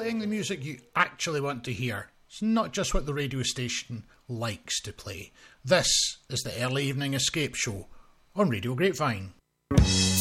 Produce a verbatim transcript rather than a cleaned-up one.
playing the music you actually want to hear. It's not just what the radio station likes to play. This is the Early Evening Escape Show on Radio Grapevine.